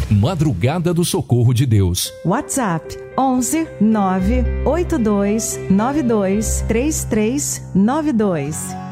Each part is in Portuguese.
Madrugada do Socorro de Deus. WhatsApp 11 982 92 3392.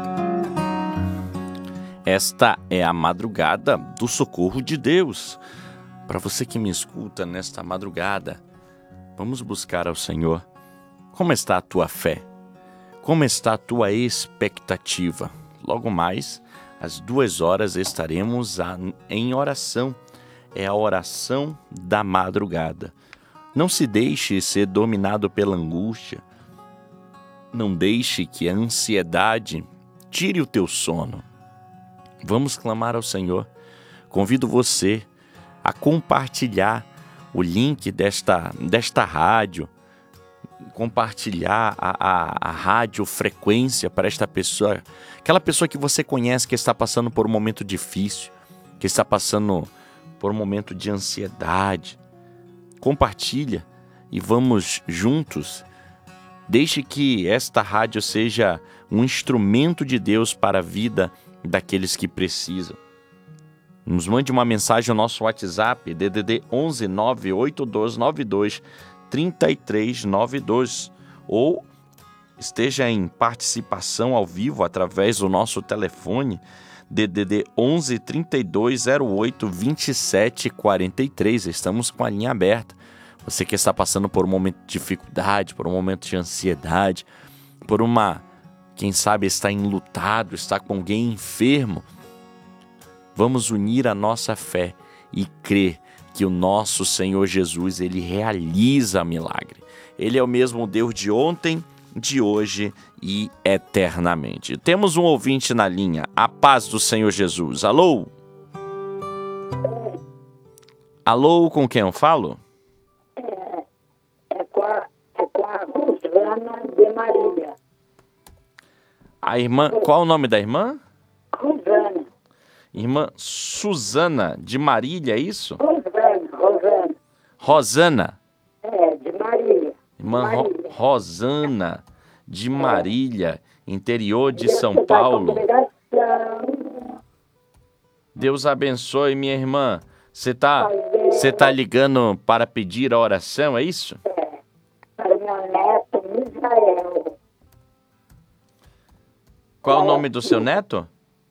Esta é a Madrugada do Socorro de Deus. Para você que me escuta nesta madrugada, vamos buscar ao Senhor. Como está a tua fé? Como está a tua expectativa? Logo mais, às 2h, estaremos em oração. É a oração da madrugada. Não se deixe ser dominado pela angústia. Não deixe que a ansiedade tire o teu sono. Vamos clamar ao Senhor. Convido você a compartilhar o link desta rádio, compartilhar a radiofrequência para esta pessoa, aquela pessoa que você conhece que está passando por um momento difícil, que está passando por um momento de ansiedade. Compartilha e vamos juntos. Deixe que esta rádio seja um instrumento de Deus para a vida daqueles que precisam. Nos mande uma mensagem ao nosso WhatsApp, DDD 11 98292 3392, ou esteja em participação ao vivo através do nosso telefone, DDD 11 3208 2743. Estamos com a linha aberta. Você que está passando por um momento de dificuldade, por um momento de ansiedade, por quem sabe está enlutado, está com alguém enfermo, vamos unir a nossa fé e crer que o nosso Senhor Jesus, Ele realiza milagre. Ele é o mesmo Deus de ontem, de hoje e eternamente. Temos um ouvinte na linha. A paz do Senhor Jesus. Alô? Alô, com quem eu falo? É com a Rosana de Marília. A irmã, qual é o nome da irmã? Rosana. Irmã Suzana de Marília, é isso? Rosana. Rosana? De Marília. Irmã Rosana de Marília, interior de São Paulo. Deus abençoe, minha irmã. Você tá ligando para pedir a oração, é isso? Para meu neto, Misael. Qual é o nome do seu neto?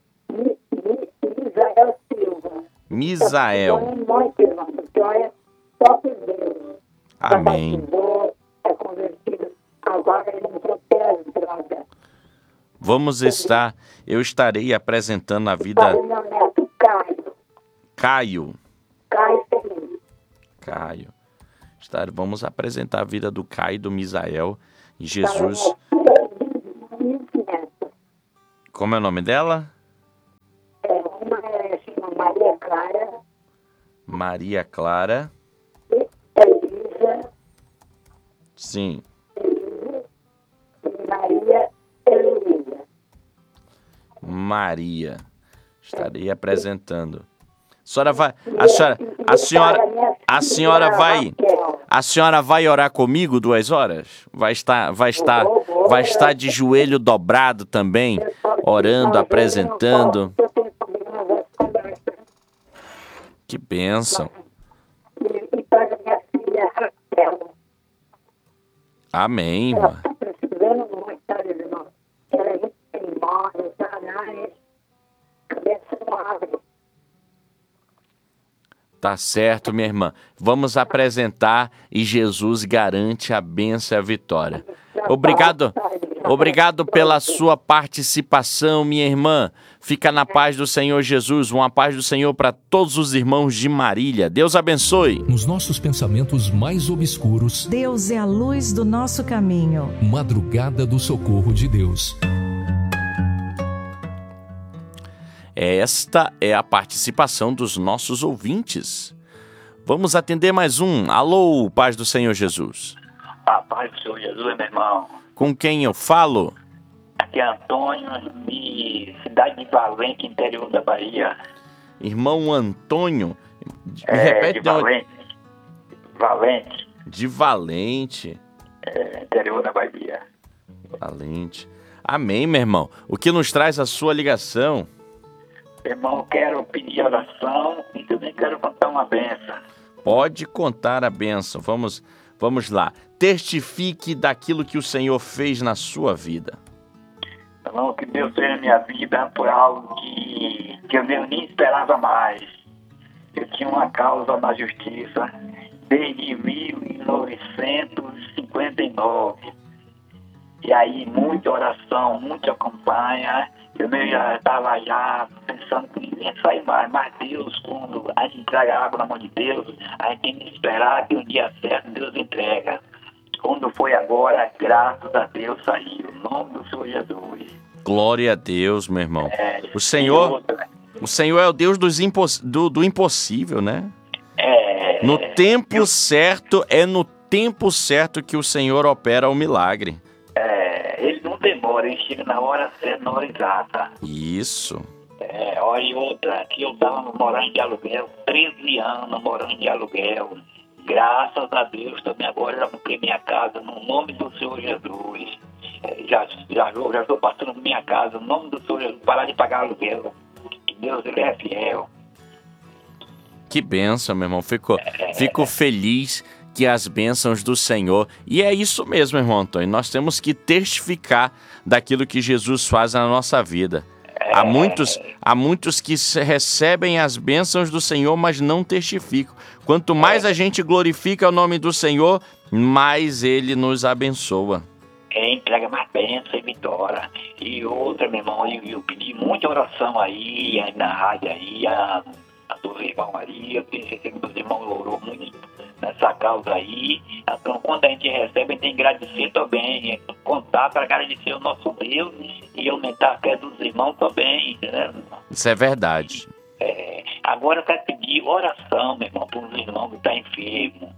Misael Silva. Misael. Amém. É convertido. Agora ele entrou pelas drogas. Eu estarei apresentando a vida... Para meu neto, Caio. Caio. Vamos apresentar a vida do Caio e do Misael. E Jesus... Como é o nome dela? Uma chama Maria Clara. Maria Clara. Elisa. Sim. Maria Heloísa. Maria. Estarei apresentando. A senhora vai orar comigo 2 horas? Vai estar de joelho dobrado também, orando, apresentando. Que bênção. E para minha filha Raquel. Amém, Ela irmã. está precisando muito, irmão. Ela é muito teimosa, está na cabeça no árvore. Tá certo, minha irmã. Vamos apresentar e Jesus garante a bênção e a vitória. Obrigado pela sua participação, minha irmã. Fica na paz do Senhor Jesus. Uma paz do Senhor para todos os irmãos de Marília. Deus abençoe. Nos nossos pensamentos mais obscuros, Deus é a luz do nosso caminho. Madrugada do Socorro de Deus. Esta é a participação dos nossos ouvintes. Vamos atender mais um. Alô, paz do Senhor Jesus. A paz do Senhor Jesus, meu irmão. Com quem eu falo? Aqui é Antônio, de cidade de Valente, interior da Bahia. Irmão Antônio. Me repete de Valente. Valente. De Valente. Interior da Bahia. Valente. Amém, meu irmão. O que nos traz a sua ligação? Irmão, eu quero pedir oração e também quero contar uma benção. Pode contar a bênção. Vamos lá. Testifique daquilo que o Senhor fez na sua vida. Irmão, que Deus fez na minha vida por algo que eu nem esperava mais. Eu tinha uma causa na justiça desde 1959. E aí, muita oração, muita campanha. Eu já estava pensando que ninguém sai mais. Mas Deus, quando a gente entrega água na mão de Deus, a gente tem que esperar que um dia certo Deus entrega. Quando foi agora, graças a Deus, saiu. Em nome do Senhor Jesus. Glória a Deus, meu irmão. O Senhor é o Deus do impossível, né? No tempo certo, é no tempo certo que o Senhor opera o milagre. Ele não demora, ele chega na hora certa, na hora exata. Isso. Olha, e outra, aqui eu estava morando de aluguel, 13 anos morando de aluguel. Graças a Deus, também agora já comprei minha casa, no nome do Senhor Jesus. Já estou passando por minha casa, no nome do Senhor Jesus, parar de pagar aluguel. Que Deus, Ele é fiel. Que bênção, meu irmão. Fico feliz que as bênçãos do Senhor... E é isso mesmo, irmão Antônio. Nós temos que testificar daquilo que Jesus faz na nossa vida. Há muitos que recebem as bênçãos do Senhor, mas não testificam. Quanto mais a gente glorifica o nome do Senhor, mais Ele nos abençoa. Entrega mais bênção e vitória. E outra, meu irmão, eu pedi muita oração aí na rádio aí, a dos irmãos aí. Eu tenho certeza que os irmãos orou muito nessa causa aí. Então, quando a gente recebe, a gente tem que agradecer também. Contar para agradecer o nosso Deus e aumentar a fé dos irmãos também, entendeu? Isso é verdade. Agora eu quero pedir oração, meu irmão, para os irmãos que estão enfermos.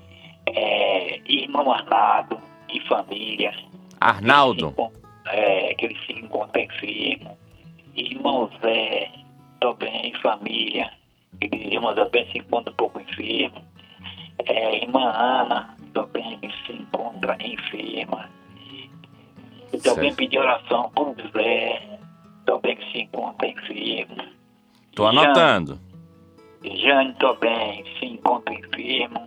Irmão Arnaldo e família. Arnaldo? Que ele se encontra enfermo. Irmão Zé, também, família. Irmã Zé também se encontra um pouco enfermo. Irmã Ana, também se encontra enferma. Eu também pedi oração para o Zé, também que se encontra enfermo. Estou anotando. Jane também se encontra enfermo.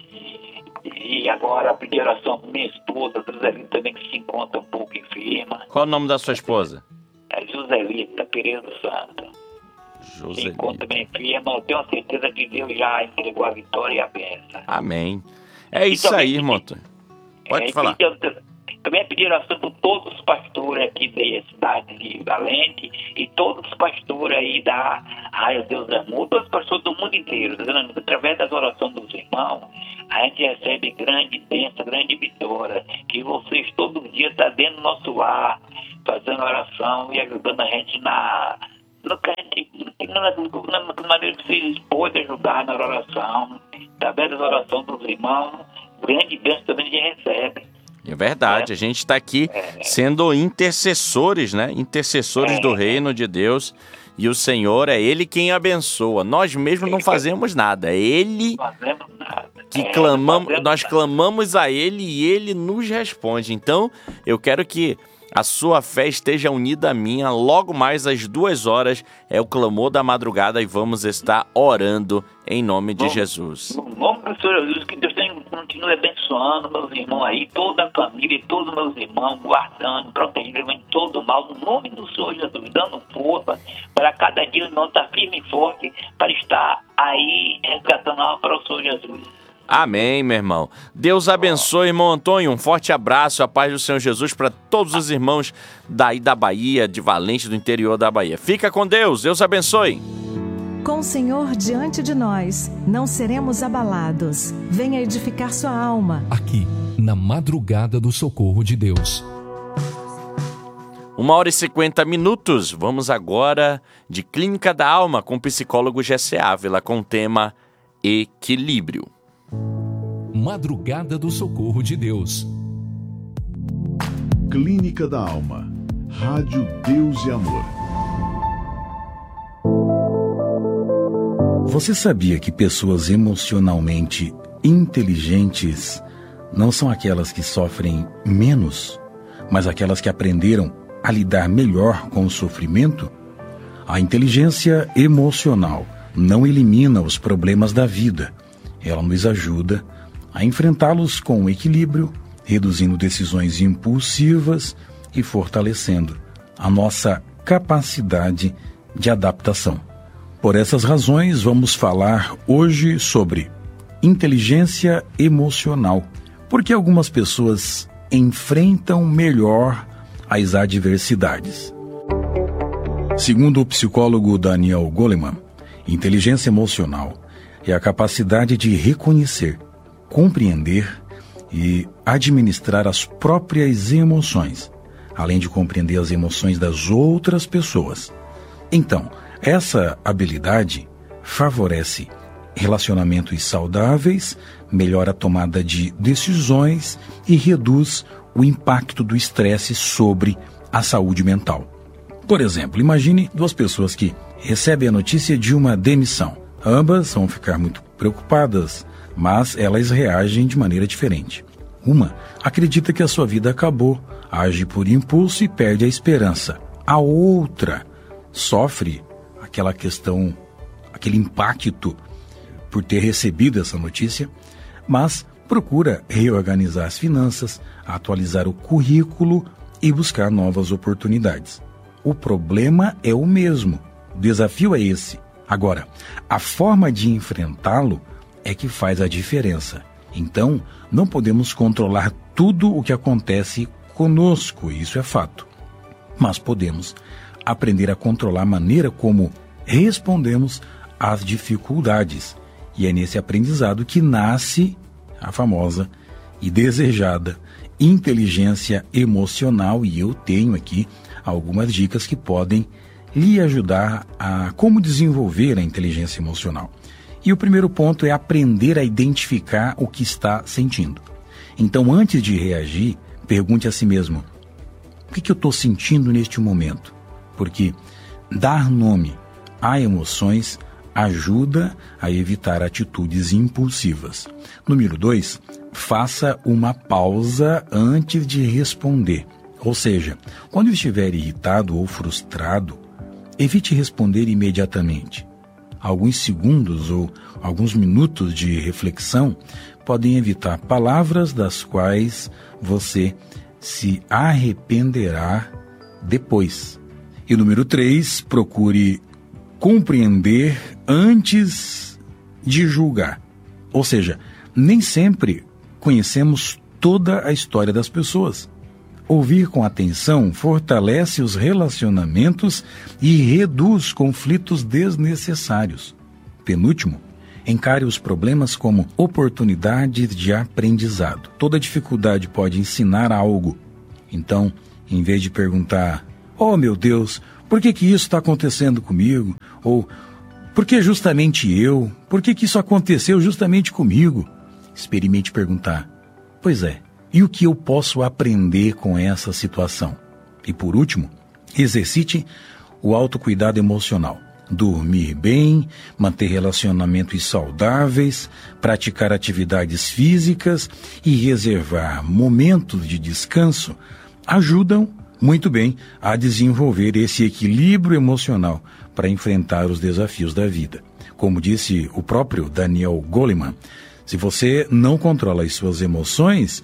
E agora pedi oração para minha esposa, Joselita, também que se encontra um pouco enferma. Qual o nome da sua esposa? Joselita Pereira do Santo. Joselita. Se encontra bem enferma. Eu tenho certeza que Deus já entregou a vitória e a bênção. Amém. É isso aí, irmão. Pode falar. Também pedi oração por todos os pastores aqui da cidade de Valente e todos os pastores aí da Raio Deus Amor, todos os pastores do mundo inteiro. Através das orações dos irmãos, a gente recebe grande bênção, grande vitória. Que vocês todos os dias estão dentro do nosso lar, fazendo oração e ajudando a gente na maneira que vocês podem ajudar na oração. Através das orações dos irmãos, grande bênção também a gente recebe. É verdade, a gente está aqui sendo intercessores, né? Intercessores do reino de Deus. E o Senhor é Ele quem abençoa. Nós mesmos não fazemos nada. É Ele que clamamos, nós clamamos a Ele e Ele nos responde. Então, eu quero que a sua fé esteja unida à minha. Logo mais às 2h é o clamor da madrugada e vamos estar orando em nome de Jesus. No nome do Senhor Jesus, que Deus continue abençoando meus irmãos aí, toda a família, todos meus irmãos, guardando, protegendo de todo mal, no nome do Senhor Jesus, dando força para cada dia não estar firme e forte, para estar aí resgatando a alma para o Senhor Jesus. Amém, meu irmão. Deus abençoe, irmão Antônio. Um forte abraço, a paz do Senhor Jesus para todos os irmãos daí da Bahia, de Valente, do interior da Bahia. Fica com Deus. Deus abençoe. Com o Senhor diante de nós, não seremos abalados. Venha edificar sua alma. Aqui, na madrugada do socorro de Deus. 1h50. Vamos agora de Clínica da Alma com o psicólogo Gessé Ávila com o tema Equilíbrio. Madrugada do Socorro de Deus. Clínica da Alma. Rádio Deus e Amor. Você sabia que pessoas emocionalmente inteligentes não são aquelas que sofrem menos, mas aquelas que aprenderam a lidar melhor com o sofrimento? A inteligência emocional não elimina os problemas da vida. Ela nos ajuda a enfrentá-los com equilíbrio, reduzindo decisões impulsivas e fortalecendo a nossa capacidade de adaptação. Por essas razões, vamos falar hoje sobre inteligência emocional, porque algumas pessoas enfrentam melhor as adversidades. Segundo o psicólogo Daniel Goleman, inteligência emocional é a capacidade de reconhecer, compreender e administrar as próprias emoções, além de compreender as emoções das outras pessoas. Então, essa habilidade favorece relacionamentos saudáveis, melhora a tomada de decisões e reduz o impacto do estresse sobre a saúde mental. Por exemplo, imagine duas pessoas que recebem a notícia de uma demissão. Ambas vão ficar muito preocupadas, mas elas reagem de maneira diferente. Uma acredita que a sua vida acabou, age por impulso e perde a esperança. A outra sofre aquele impacto por ter recebido essa notícia, mas procura reorganizar as finanças, atualizar o currículo e buscar novas oportunidades. O problema é o mesmo, o desafio é esse. Agora, a forma de enfrentá-lo é que faz a diferença. Então, não podemos controlar tudo o que acontece conosco, isso é fato. Mas podemos aprender a controlar a maneira como respondemos às dificuldades. E é nesse aprendizado que nasce a famosa e desejada inteligência emocional. E eu tenho aqui algumas dicas que podem lhe ajudar a como desenvolver a inteligência emocional. E o primeiro ponto é aprender a identificar o que está sentindo. Então, antes de reagir, pergunte a si mesmo: o que eu estou sentindo neste momento? Porque dar nome a emoções ajuda a evitar atitudes impulsivas. Número 2, faça uma pausa antes de responder. Ou seja, quando estiver irritado ou frustrado, evite responder imediatamente. Alguns segundos ou alguns minutos de reflexão podem evitar palavras das quais você se arrependerá depois. E número 3, procure compreender antes de julgar. Ou seja, nem sempre conhecemos toda a história das pessoas. Ouvir com atenção fortalece os relacionamentos e reduz conflitos desnecessários. Penúltimo, encare os problemas como oportunidades de aprendizado. Toda dificuldade pode ensinar algo. Então, em vez de perguntar: oh meu Deus, por que isso está acontecendo comigo? Ou por que justamente eu? Por que isso aconteceu justamente comigo? Experimente perguntar: pois é, e o que eu posso aprender com essa situação? E por último, exercite o autocuidado emocional. Dormir bem, manter relacionamentos saudáveis, praticar atividades físicas e reservar momentos de descanso ajudam muito bem a desenvolver esse equilíbrio emocional para enfrentar os desafios da vida. Como disse o próprio Daniel Goleman, se você não controla as suas emoções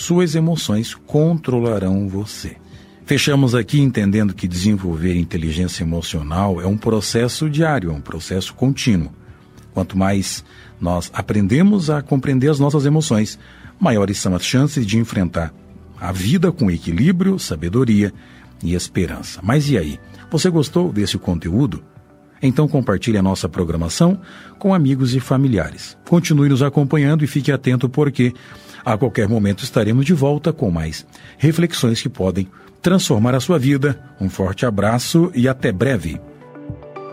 controlarão você. Fechamos aqui entendendo que desenvolver inteligência emocional é um processo diário, é um processo contínuo. Quanto mais nós aprendemos a compreender as nossas emoções, maiores são as chances de enfrentar a vida com equilíbrio, sabedoria e esperança. Mas e aí? Você gostou desse conteúdo? Então compartilhe a nossa programação com amigos e familiares. Continue nos acompanhando e fique atento porque a qualquer momento estaremos de volta com mais reflexões que podem transformar a sua vida. Um forte abraço e até breve.